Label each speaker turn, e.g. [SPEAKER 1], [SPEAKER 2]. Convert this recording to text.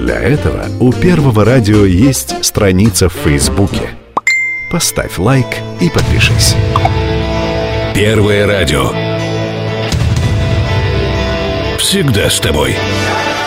[SPEAKER 1] Для этого у Первого радио есть страница в Фейсбуке. Поставь лайк и подпишись.
[SPEAKER 2] Первое радио. Всегда с тобой.